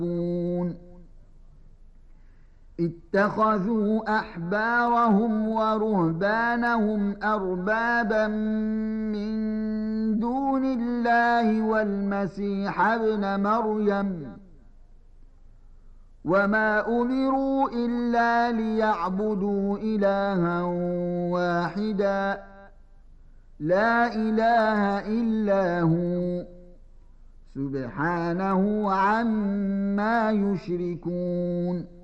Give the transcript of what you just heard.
اتخذوا أحبارهم ورهبانهم أربابا من دون الله والمسيح ابن مريم وما أمروا إلا ليعبدوا إلها واحدا لا إله إلا هو سبحانه عما يشركون.